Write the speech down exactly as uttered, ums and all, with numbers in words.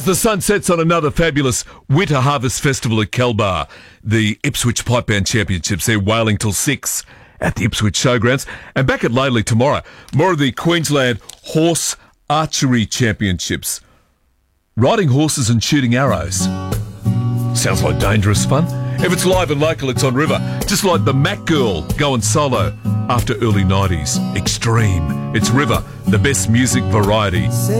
As the sun sets on another fabulous Winter Harvest Festival at Kelbar, the Ipswich Pipe Band Championships, they're wailing till six at the Ipswich Showgrounds. And back at Laidley tomorrow, more of the Queensland Horse Archery Championships. Riding horses and shooting arrows. Sounds like dangerous fun. If it's live and local, it's on River. Just like the Mac Girl going solo after early nineties. Extreme. It's River, the best music variety.